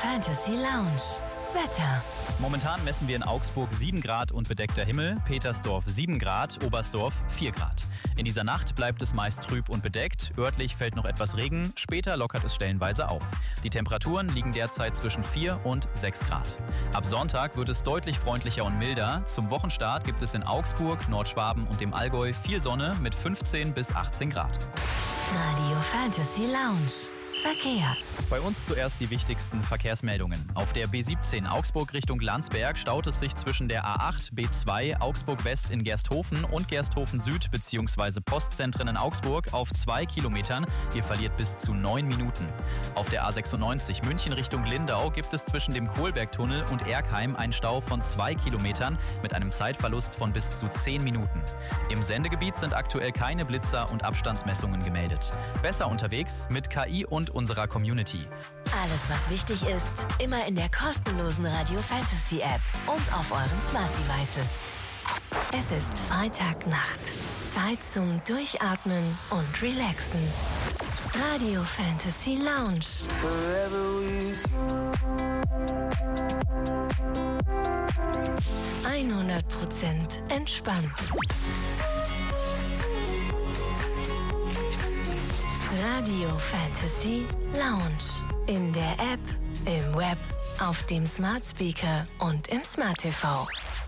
Fantasy Lounge. Wetter. Momentan messen wir in Augsburg 7 Grad und bedeckter Himmel, Petersdorf 7 Grad, Oberstdorf 4 Grad. In dieser Nacht bleibt es meist trüb und bedeckt, örtlich fällt noch etwas Regen, später lockert es stellenweise auf. Die Temperaturen liegen derzeit zwischen 4 und 6 Grad. Ab Sonntag wird es deutlich freundlicher und milder. Zum Wochenstart gibt es in Augsburg, Nordschwaben und dem Allgäu viel Sonne mit 15 bis 18 Grad. Radio Fantasy Lounge. Verkehr. Bei uns zuerst die wichtigsten Verkehrsmeldungen. Auf der B17 Augsburg Richtung Landsberg staut es sich zwischen der A8, B2, Augsburg West in Gersthofen und Gersthofen Süd bzw. Postzentren in Augsburg auf 2 Kilometern. Ihr verliert bis zu 9 Minuten. Auf der A96 München Richtung Lindau gibt es zwischen dem Kohlbergtunnel und Erkheim einen Stau von 2 Kilometern mit einem Zeitverlust von bis zu 10 Minuten. Im Sendegebiet sind aktuell keine Blitzer und Abstandsmessungen gemeldet. Besser unterwegs mit KI und unserer Community. Alles, was wichtig ist, immer in der kostenlosen Radio Fantasy App und auf euren Smart Devices. Es ist Freitagnacht. Zeit zum Durchatmen und Relaxen. Radio Fantasy Lounge. Forever with you. 100% entspannt. Radio Fantasy Lounge. In der App, im Web, auf dem Smart Speaker und im Smart TV.